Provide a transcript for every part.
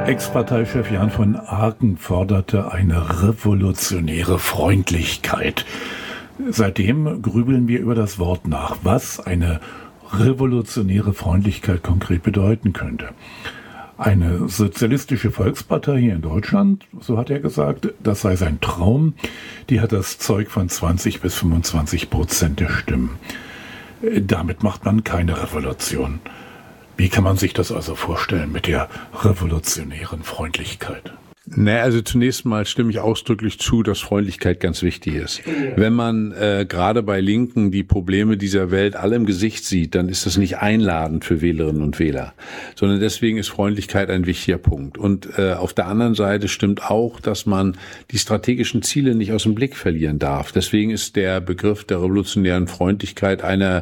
Ex-Parteichef Jan von Aken forderte eine revolutionäre Freundlichkeit. Seitdem grübeln wir über das Wort nach, was eine revolutionäre Freundlichkeit konkret bedeuten könnte. Eine sozialistische Volkspartei hier in Deutschland, so hat er gesagt, das sei sein Traum, die hat das Zeug von 20-25% der Stimmen. Damit macht man keine Revolution. Wie kann man sich das also vorstellen mit der revolutionären Freundlichkeit? Naja, also zunächst mal stimme ich ausdrücklich zu, dass Freundlichkeit ganz wichtig ist. Wenn man gerade bei Linken die Probleme dieser Welt alle im Gesicht sieht, dann ist das nicht einladend für Wählerinnen und Wähler, sondern deswegen ist Freundlichkeit ein wichtiger Punkt. Und auf der anderen Seite stimmt auch, dass man die strategischen Ziele nicht aus dem Blick verlieren darf. Deswegen ist der Begriff der revolutionären Freundlichkeit einer,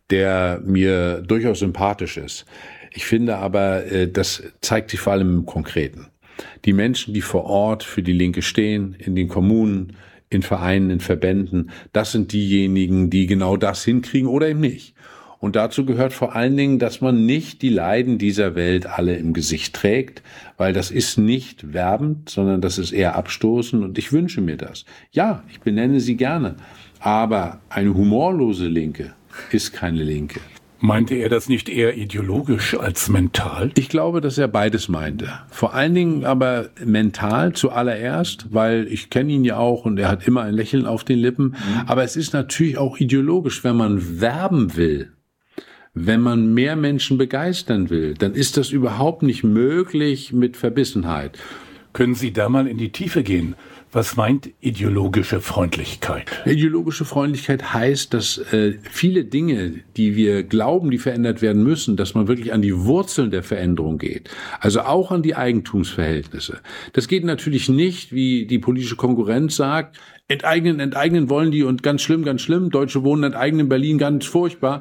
der mir durchaus sympathisch ist. Ich finde aber, das zeigt sich vor allem im Konkreten. Die Menschen, die vor Ort für die Linke stehen, in den Kommunen, in Vereinen, in Verbänden, das sind diejenigen, die genau das hinkriegen oder eben nicht. Und dazu gehört vor allen Dingen, dass man nicht die Leiden dieser Welt alle im Gesicht trägt, weil das ist nicht werbend, sondern das ist eher abstoßend und ich wünsche mir das. Ja, ich benenne sie gerne, aber eine humorlose Linke ist keine Linke. Meinte er das nicht eher ideologisch als mental? Ich glaube, dass er beides meinte. Vor allen Dingen aber mental zuallererst, weil ich kenne ihn ja auch und er hat immer ein Lächeln auf den Lippen. Aber es ist natürlich auch ideologisch, wenn man werben will, wenn man mehr Menschen begeistern will, dann ist das überhaupt nicht möglich mit Verbissenheit. Können Sie da mal in die Tiefe gehen? Was meint ideologische Freundlichkeit? Ideologische Freundlichkeit heißt, dass viele Dinge, die wir glauben, die verändert werden müssen, dass man wirklich an die Wurzeln der Veränderung geht. Also auch an die Eigentumsverhältnisse. Das geht natürlich nicht, wie die politische Konkurrenz sagt, enteignen wollen die und ganz schlimm, Deutsche Wohnen enteignen in Berlin, ganz furchtbar.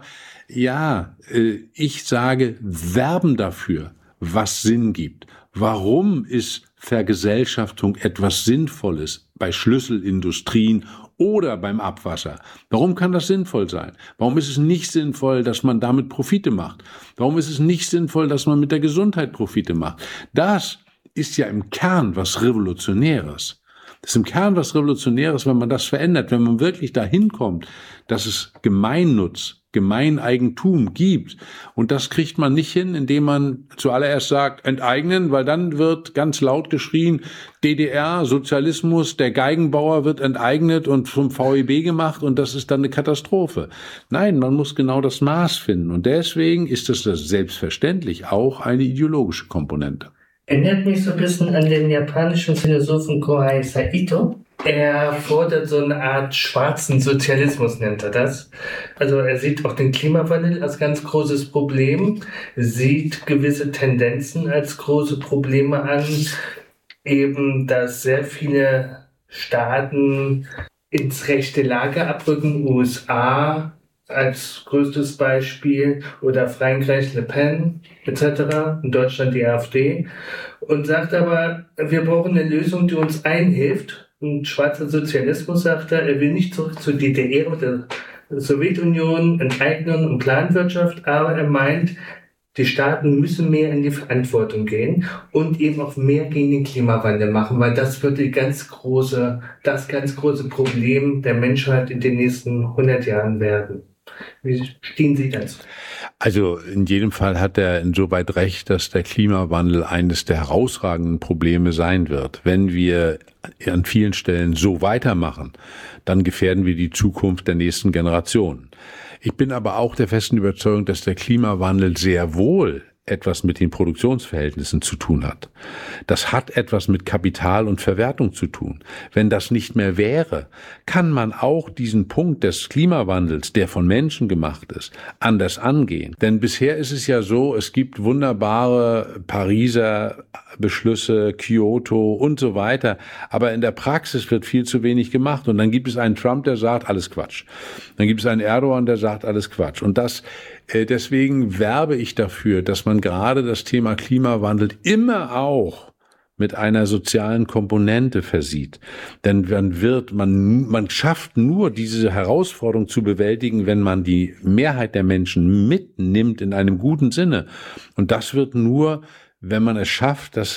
Ja, ich sage, werben dafür, was Sinn gibt. Warum ist Vergesellschaftung etwas Sinnvolles bei Schlüsselindustrien oder beim Abwasser? Warum kann das sinnvoll sein? Warum ist es nicht sinnvoll, dass man damit Profite macht? Warum ist es nicht sinnvoll, dass man mit der Gesundheit Profite macht? Das ist ja im Kern was Revolutionäres. Das ist im Kern was Revolutionäres, wenn man das verändert, wenn man wirklich dahin kommt, dass es Gemeinnutz, Gemeineigentum gibt. Und das kriegt man nicht hin, indem man zuallererst sagt, enteignen, weil dann wird ganz laut geschrien, DDR, Sozialismus, der Geigenbauer wird enteignet und zum VEB gemacht und das ist dann eine Katastrophe. Nein, man muss genau das Maß finden. Und deswegen ist das selbstverständlich auch eine ideologische Komponente. Erinnert mich so ein bisschen an den japanischen Philosophen Kohei Saito. Er fordert so eine Art schwarzen Sozialismus, nennt er das. Also er sieht auch den Klimawandel als ganz großes Problem, sieht gewisse Tendenzen als große Probleme an, eben dass sehr viele Staaten ins rechte Lager abrücken, USA als größtes Beispiel oder Frankreich, Le Pen etc., in Deutschland die AfD, und sagt aber, wir brauchen eine Lösung, die uns einhilft. Und schwarzer Sozialismus, sagt er will nicht zurück zur DDR oder der Sowjetunion, Enteignung und Planwirtschaft, aber er meint, die Staaten müssen mehr in die Verantwortung gehen und eben auch mehr gegen den Klimawandel machen, weil das wird das ganz große Problem der Menschheit in den nächsten 100 Jahren werden. Wie stehen Sie dazu? Also in jedem Fall hat er insoweit recht, dass der Klimawandel eines der herausragenden Probleme sein wird. Wenn wir an vielen Stellen so weitermachen, dann gefährden wir die Zukunft der nächsten Generationen. Ich bin aber auch der festen Überzeugung, dass der Klimawandel sehr wohl etwas mit den Produktionsverhältnissen zu tun hat. Das hat etwas mit Kapital und Verwertung zu tun. Wenn das nicht mehr wäre, kann man auch diesen Punkt des Klimawandels, der von Menschen gemacht ist, anders angehen. Denn bisher ist es ja so, es gibt wunderbare Pariser Beschlüsse, Kyoto und so weiter, aber in der Praxis wird viel zu wenig gemacht. Und dann gibt es einen Trump, der sagt, alles Quatsch. Dann gibt es einen Erdogan, der sagt, alles Quatsch. Und deswegen werbe ich dafür, dass man gerade das Thema Klimawandel immer auch mit einer sozialen Komponente versieht. Denn man schafft nur diese Herausforderung zu bewältigen, wenn man die Mehrheit der Menschen mitnimmt in einem guten Sinne. Und das wird nur, wenn man es schafft, dass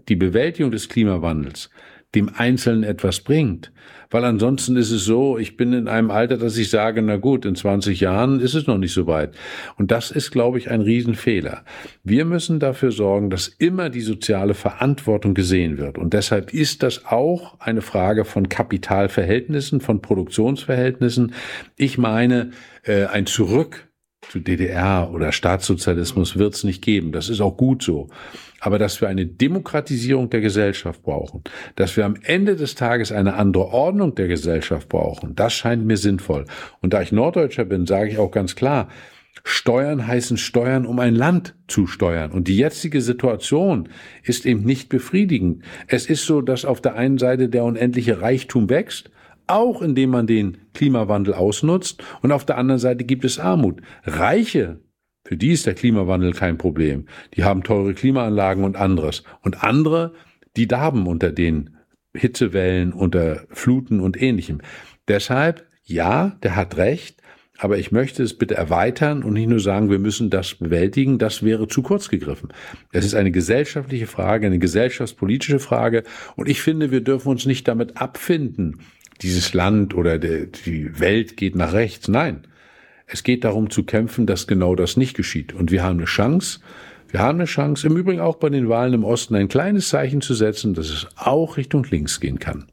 die Bewältigung des Klimawandels dem Einzelnen etwas bringt. Weil ansonsten ist es so, ich bin in einem Alter, dass ich sage, na gut, in 20 Jahren ist es noch nicht so weit. Und das ist, glaube ich, ein Riesenfehler. Wir müssen dafür sorgen, dass immer die soziale Verantwortung gesehen wird. Und deshalb ist das auch eine Frage von Kapitalverhältnissen, von Produktionsverhältnissen. Ich meine, ein Zurück zu DDR oder Staatssozialismus wird es nicht geben. Das ist auch gut so. Aber dass wir eine Demokratisierung der Gesellschaft brauchen, dass wir am Ende des Tages eine andere Ordnung der Gesellschaft brauchen, das scheint mir sinnvoll. Und da ich Norddeutscher bin, sage ich auch ganz klar, Steuern heißen Steuern, um ein Land zu steuern. Und die jetzige Situation ist eben nicht befriedigend. Es ist so, dass auf der einen Seite der unendliche Reichtum wächst, auch indem man den Klimawandel ausnutzt, und auf der anderen Seite gibt es Armut. Reiche, für die ist der Klimawandel kein Problem. Die haben teure Klimaanlagen und anderes. Und andere, die darben unter den Hitzewellen, unter Fluten und Ähnlichem. Deshalb, ja, der hat recht, aber ich möchte es bitte erweitern und nicht nur sagen, wir müssen das bewältigen, das wäre zu kurz gegriffen. Es ist eine gesellschaftliche Frage, eine gesellschaftspolitische Frage, und ich finde, wir dürfen uns nicht damit abfinden, dieses Land oder die Welt geht nach rechts. Nein. Es geht darum zu kämpfen, dass genau das nicht geschieht. Und wir haben eine Chance, im Übrigen auch bei den Wahlen im Osten, ein kleines Zeichen zu setzen, dass es auch Richtung links gehen kann.